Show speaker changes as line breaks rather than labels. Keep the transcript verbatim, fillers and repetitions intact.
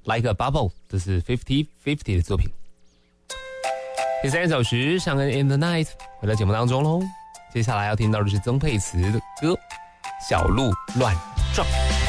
Like a Bubble， 这是 Fifty Fifty 的作品。第三小时上恩 In the Night 回到节目当中喽。接下来要听到的是曾沛慈的歌《小鹿乱撞》。